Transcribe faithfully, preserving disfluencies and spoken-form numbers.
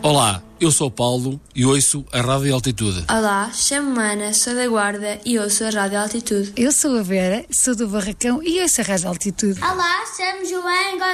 Olá, eu sou Paulo e ouço a Rádio Altitude. Olá, chamo-me Ana, sou da Guarda e ouço a Rádio Altitude. Eu sou a Vera, sou do Barracão e ouço a Rádio Altitude. Olá, chamo-me Joana.